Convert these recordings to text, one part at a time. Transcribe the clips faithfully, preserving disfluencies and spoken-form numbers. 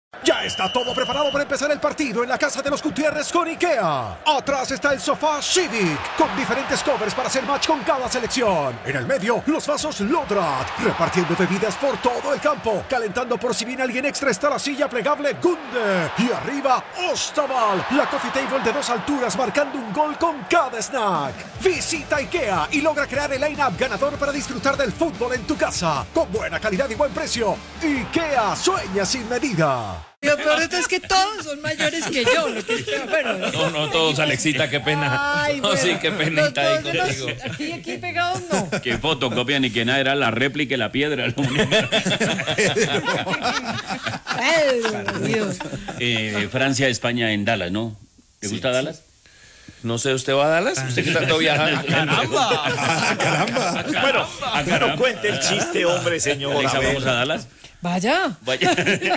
Ya está todo preparado para empezar el partido en la casa de los Gutiérrez con IKEA. Atrás está el sofá Civic, con diferentes covers para hacer match con cada selección. En el medio, los vasos Lodrat, repartiendo bebidas por todo el campo. Calentando por si viene alguien extra está la silla plegable Gunde. Y arriba, Ostaval, la coffee table de dos alturas marcando un gol con cada snack. Visita IKEA y logra crear el line-up ganador para disfrutar del fútbol en tu casa. Con buena calidad y buen precio. IKEA sueña sin medida. Lo peor de todo es que todos son mayores que yo. Lo que es peor, bueno. No, no, todos, Alexita, qué pena. Ay, no, bueno, sí, qué penita ahí los- los- contigo. Aquí, aquí pegados no. Qué fotocopia ni que nada, era la réplica y la piedra. Lo único. Ay, Dios. eh, Francia, España en Dallas, ¿no? ¿Te gusta Dallas? No sé, ¿usted va a Dallas? ¿Usted qué tanto viaja? ¡Caramba! Caramba. Bueno, Ah, pero caramba. cuente el chiste, hombre, señor. Alexa, A ver. ¿vamos a Dallas? Vaya. Vaya.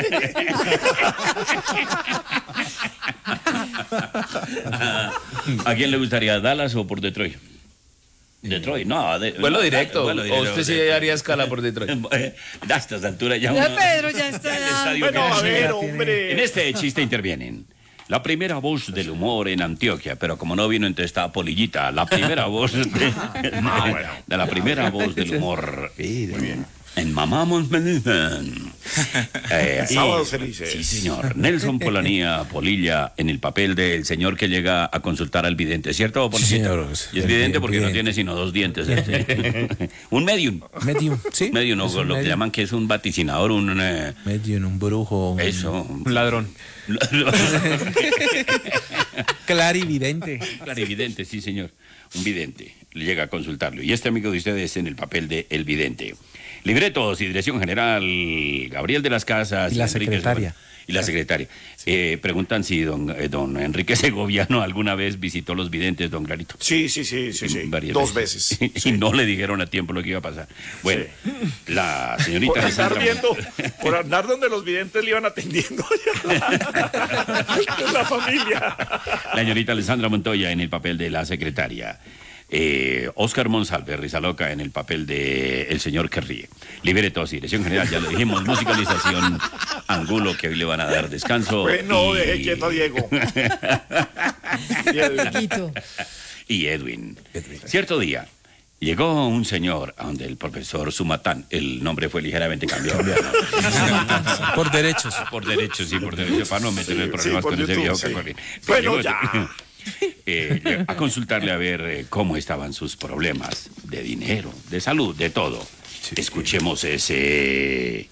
¿A quién le gustaría, Dallas o por Detroit? Detroit, no. De, Vuelo no, directo. vuelo ¿O directo, usted sí de- haría escala por Detroit? A estas alturas ya Ya uno- Pedro ya está. el estadio Bueno, queda a ver, chico. hombre. En este chiste intervienen la primera voz del humor en Antioquia, pero como no vino entonces está Polillita, la primera voz de, de la primera voz del humor. Muy bien. En Mamamos Menizan. Eh, Sábados y- felices. Sí, señor. Nelson Polanía Polilla en el papel del señor que llega a consultar al vidente, ¿cierto, Polillita? señor, Y es el vidente vi- porque no vidente. tiene sino dos dientes. ¿sí? Un medium. Medium, ¿sí? Medium, no, Es un lo que medium. llaman que es un vaticinador, un... eh, Medium, un brujo. Un... eso. Un ladrón. Clarividente. Clarividente, sí, señor. Un vidente. Le llega a consultarlo. Y este amigo de ustedes en el papel de el vidente. Libretos y dirección general, Gabriel de las Casas. Y la Enrique secretaria. Segoviano. Y la secretaria. Eh, preguntan si don, eh, don Enrique Segoviano alguna vez visitó los videntes, don Clarito. Sí, sí, sí, sí, sí. Varias Dos veces. Y no le dijeron a tiempo lo que iba a pasar. Bueno, la señorita Por andar Alessandra viendo, Mon- por andar donde los videntes le iban atendiendo la familia. La señorita Alessandra Montoya en el papel de la secretaria. Eh, Oscar Monsalve, Rizaloca en el papel de El Señor que Ríe. Libretos y dirección general, ya lo dijimos, musicalización, Angulo, que hoy le van a dar descanso. Bueno, y- deje quieto a Diego. Y el- Quito. y Edwin. Cierto día, llegó un señor a donde el profesor Sumatán, el nombre fue ligeramente cambiado. Por derechos. Por derecho, sí, por derecho, para no meterle Sí, problemas sí, por con ese YouTube, viejo sí. cacorrín. Bueno, Llegó- ya. eh, a consultarle a ver eh, cómo estaban sus problemas de dinero, de salud, de todo. Escuchemos ese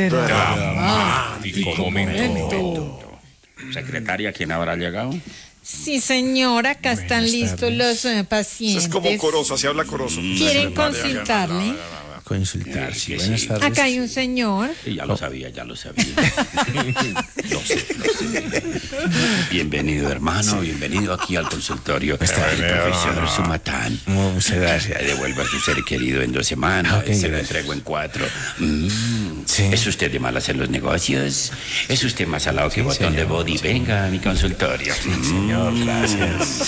Dramático momento. Secretaria, ¿quién habrá llegado? Sí, señora, acá están Buenas listos tardes. los eh, Eso pacientes. es como coroso, así habla coroso. ¿Quieren consultarle? Consultar, sí. Eh, Buenas sí. tardes. Acá hay un señor. Sí, ya lo sabía, ya lo sabía. Lo sé, lo sé. Bienvenido, hermano, bienvenido aquí al consultorio. El profesor Sumatán. Muchas gracias. Le devuelvo a su ser querido en dos semanas, Ok, se lo gracias. entrego en cuatro. Mm. Sí. ¿Es usted de mal hacer los negocios? ¿Es usted más salado que Sí, botón de señor. body? Venga a mi consultorio. Señor, gracias.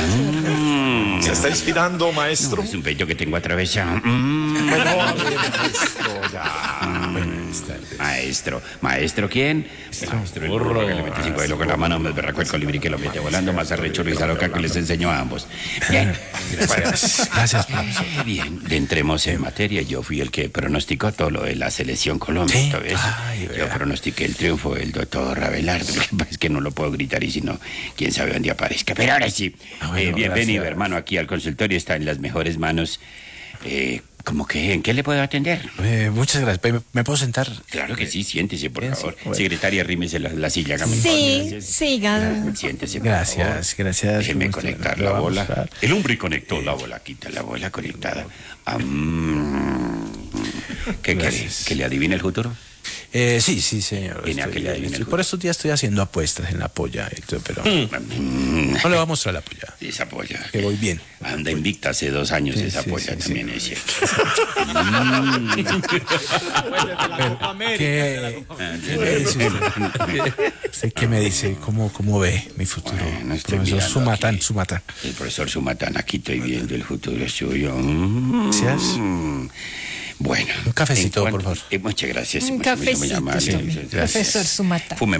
Mm. ¿Se está inspirando, maestro? Es un pecho que tengo atravesado. Mm. Bueno, a ver, maestro, ya. Buenas tardes. Maestro. ¿Maestro quién? Maestro el burro que le mete cinco hilos con la mano, más berraco el colibrí que lo mete volando, más arrecho Luis Aroca que les enseñó a ambos. Bien. Gracias. Gracias, profesor. Eh, Bien, entremos en materia. Yo fui el que pronosticó todo lo de la selección Colombia. Sí. esta vez. Ay, Yo vea. pronostiqué el triunfo del doctor Abelardo. Lo que pasa es que no lo puedo gritar y si no, quién sabe dónde aparezca. Pero ahora sí. Ah, bueno, Eh, bienvenido, gracias. hermano, aquí al consultorio. Está en las mejores manos. Eh, ¿Cómo que en qué le puedo atender? Eh, muchas gracias. ¿Me, me puedo sentar? Claro que sí, siéntese, por Bien, sí, favor. bueno. Secretaria, rímese la, la silla. hágame el Sí, favor, gracias. sigan. Siéntese, por Gracias, favor. gracias. Déjeme ¿Cómo está? conectar Lo la vamos bola. a- El hombre conectó la bola. Quita la bola conectada. Ah, mm. ¿Qué quiere? Gracias. ¿Que le adivine el futuro? Eh, sí, sí, señor. Viene a Estoy- que le adivine el por estos días estoy haciendo apuestas en la polla, Héctor, pero Mm. no le voy a mostrar la polla. Esa polla. Que voy bien. Anda invicta hace dos años Sí, esa sí, polla sí, también sí. es cierto. ¿Qué, Ah, qué dice usted? ¿Usted qué me dice? ¿Cómo, cómo ve mi futuro? Bueno, estoy Profesor mirando Sumatán, aquí. Sumatán. El profesor Sumatán, aquí estoy viendo el futuro suyo. Mm. Gracias. Bueno. Un cafecito, en por cuanto- favor. eh, muchas gracias. Un muy- muy- muy cafecito, amable. sí. Gracias. Profesor Sumata. Fume